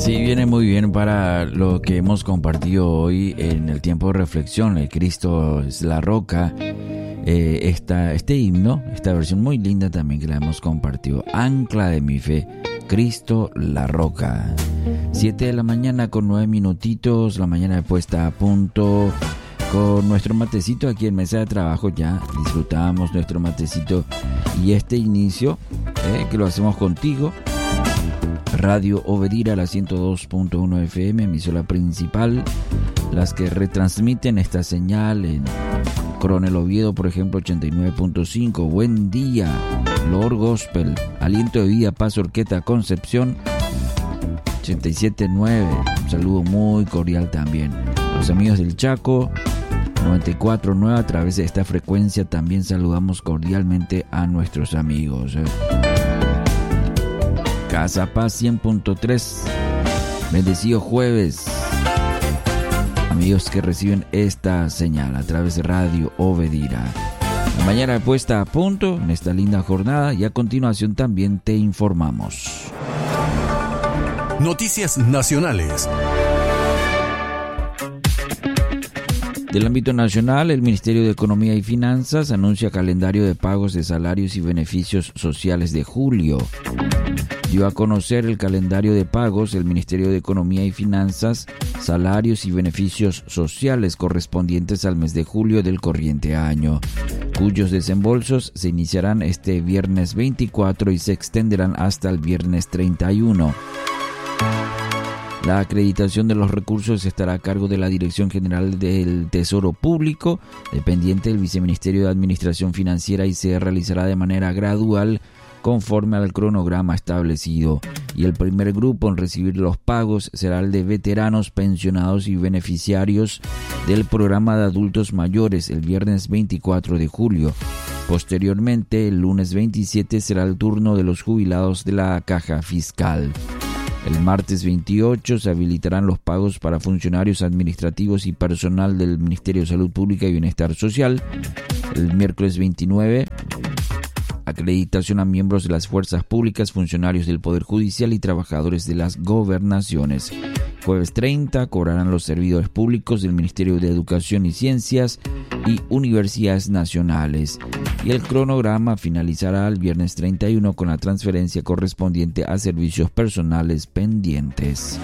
Sí, viene muy bien para lo que hemos compartido hoy en el tiempo de reflexión. El Cristo es la roca. Este himno, esta versión muy linda también que la hemos compartido. Ancla de mi fe, Cristo la roca. 7 de la mañana con 9 minutitos, la mañana de puesta a punto. Con nuestro matecito aquí en mesa de trabajo ya disfrutábamos nuestro matecito y este inicio que lo hacemos contigo. Radio Obedira, la 102.1 FM, emisora principal, las que retransmiten esta señal en Coronel Oviedo, por ejemplo, 89.5, Buen Día, Lord Gospel, Aliento de Vida, Paz Orqueta, Concepción, 87.9, un saludo muy cordial también. Los amigos del Chaco, 94.9, a través de esta frecuencia también saludamos cordialmente a nuestros amigos. Casa Paz 100.3, bendecido jueves, amigos que reciben esta señal a través de Radio Obedira. La mañana puesta a punto en esta linda jornada y a continuación también te informamos. Noticias nacionales. Del ámbito nacional, el Ministerio de Economía y Finanzas anuncia calendario de pagos de salarios y beneficios sociales de julio. Dio a conocer el calendario de pagos del Ministerio de Economía y Finanzas, salarios y beneficios sociales correspondientes al mes de julio del corriente año, cuyos desembolsos se iniciarán este viernes 24 y se extenderán hasta el viernes 31. La acreditación de los recursos estará a cargo de la Dirección General del Tesoro Público, dependiente del Viceministerio de Administración Financiera, y se realizará de manera gradual conforme al cronograma establecido. Y el primer grupo en recibir los pagos será el de veteranos, pensionados y beneficiarios del programa de adultos mayores el viernes 24 de julio. Posteriormente, el lunes 27 será el turno de los jubilados de la Caja Fiscal. El martes 28 se habilitarán los pagos para funcionarios administrativos y personal del Ministerio de Salud Pública y Bienestar Social. El miércoles 29, acreditación a miembros de las fuerzas públicas, funcionarios del Poder Judicial y trabajadores de las gobernaciones. Jueves 30 cobrarán los servidores públicos del Ministerio de Educación y Ciencias y universidades nacionales. Y el cronograma finalizará el viernes 31 con la transferencia correspondiente a servicios personales pendientes.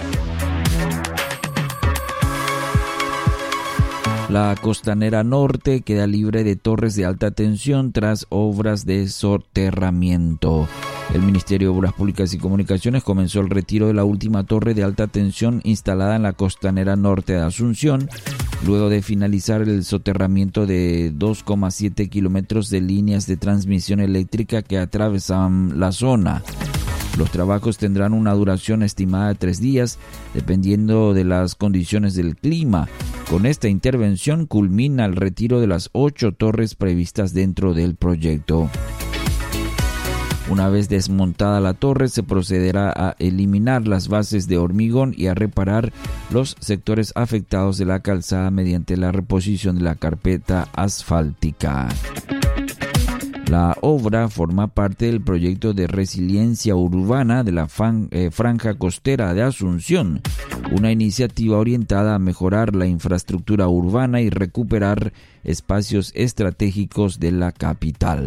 La Costanera Norte queda libre de torres de alta tensión tras obras de soterramiento. El Ministerio de Obras Públicas y Comunicaciones comenzó el retiro de la última torre de alta tensión instalada en la Costanera Norte de Asunción, luego de finalizar el soterramiento de 2,7 kilómetros de líneas de transmisión eléctrica que atravesaban la zona. Los trabajos tendrán una duración estimada de 3 días, dependiendo de las condiciones del clima. Con esta intervención culmina el retiro de las 8 torres previstas dentro del proyecto. Una vez desmontada la torre, se procederá a eliminar las bases de hormigón y a reparar los sectores afectados de la calzada mediante la reposición de la carpeta asfáltica. La obra forma parte del proyecto de resiliencia urbana de la Franja Costera de Asunción, una iniciativa orientada a mejorar la infraestructura urbana y recuperar espacios estratégicos de la capital.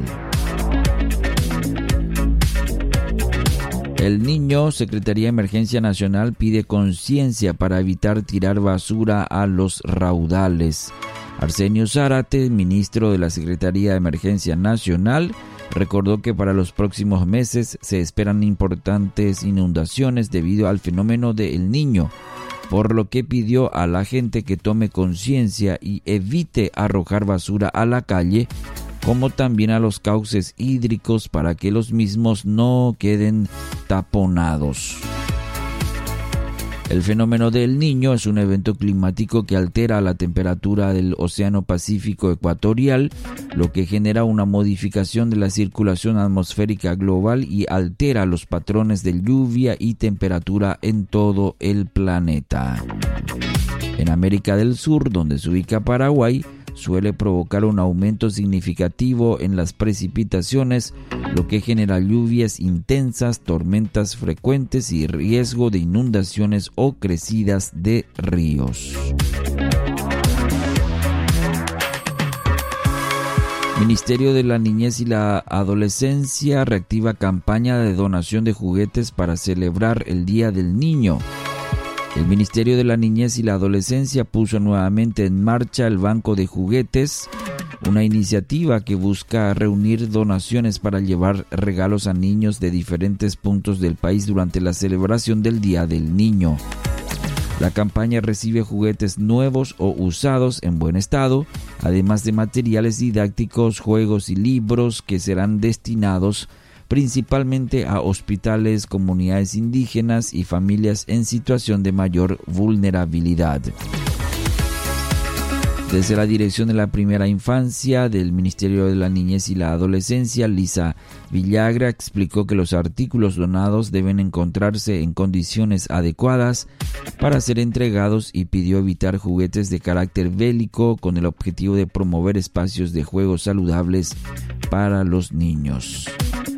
El Niño, Secretaría de Emergencia Nacional, pide conciencia para evitar tirar basura a los raudales. Arsenio Zárate, ministro de la Secretaría de Emergencia Nacional, recordó que para los próximos meses se esperan importantes inundaciones debido al fenómeno de El Niño, por lo que pidió a la gente que tome conciencia y evite arrojar basura a la calle, como también a los cauces hídricos para que los mismos no queden taponados. El fenómeno del Niño es un evento climático que altera la temperatura del Océano Pacífico ecuatorial, lo que genera una modificación de la circulación atmosférica global y altera los patrones de lluvia y temperatura en todo el planeta. En América del Sur, donde se ubica Paraguay, suele provocar un aumento significativo en las precipitaciones, lo que genera lluvias intensas, tormentas frecuentes y riesgo de inundaciones o crecidas de ríos. Ministerio de la Niñez y la Adolescencia reactiva campaña de donación de juguetes para celebrar el Día del Niño. El Ministerio de la Niñez y la Adolescencia puso nuevamente en marcha el Banco de Juguetes, una iniciativa que busca reunir donaciones para llevar regalos a niños de diferentes puntos del país durante la celebración del Día del Niño. La campaña recibe juguetes nuevos o usados en buen estado, además de materiales didácticos, juegos y libros que serán destinados principalmente a hospitales, comunidades indígenas y familias en situación de mayor vulnerabilidad. Desde la Dirección de la Primera Infancia del Ministerio de la Niñez y la Adolescencia, Lisa Villagra explicó que los artículos donados deben encontrarse en condiciones adecuadas para ser entregados y pidió evitar juguetes de carácter bélico con el objetivo de promover espacios de juegos saludables para los niños.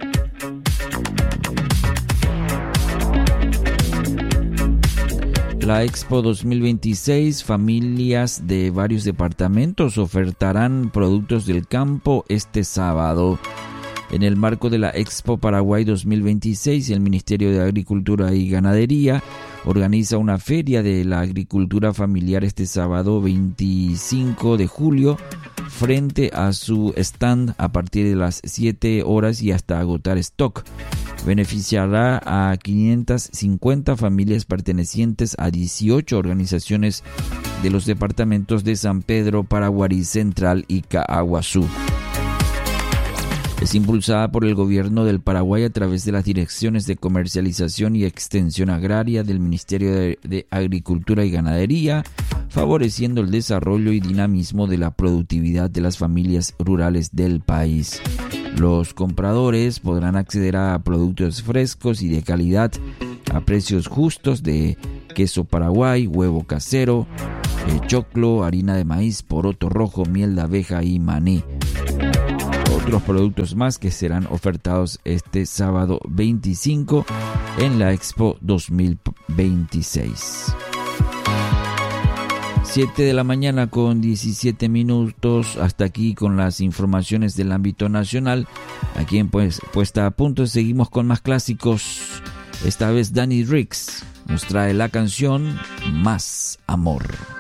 La Expo 2026, familias de varios departamentos ofertarán productos del campo este sábado. En el marco de la Expo Paraguay 2026, el Ministerio de Agricultura y Ganadería organiza una feria de la agricultura familiar este sábado 25 de julio frente a su stand a partir de las 7 horas y hasta agotar stock. Beneficiará a 550 familias pertenecientes a 18 organizaciones de los departamentos de San Pedro, Paraguarí Central y Caaguazú. Es impulsada por el gobierno del Paraguay a través de las direcciones de comercialización y extensión agraria del Ministerio de Agricultura y Ganadería, favoreciendo el desarrollo y dinamismo de la productividad de las familias rurales del país. Los compradores podrán acceder a productos frescos y de calidad a precios justos de queso paraguay, huevo casero, choclo, harina de maíz, poroto rojo, miel de abeja y maní. Otros productos más que serán ofertados este sábado 25 en la Expo 2026. 7 de la mañana con 17 minutos. Hasta aquí con las informaciones del ámbito nacional. Aquí en Puesta a Punto seguimos con más clásicos. Esta vez Danny Riggs nos trae la canción Más Amor.